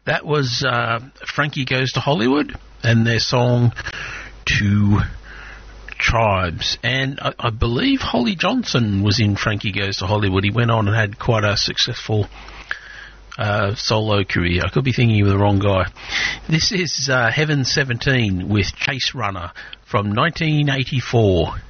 That was Frankie Goes to Hollywood and their song Two Tribes. And I believe Holly Johnson was in Frankie Goes to Hollywood. He went on and had quite a successful solo career. I could be thinking of the wrong guy. This is Heaven 17 with Chase Runner from 1984.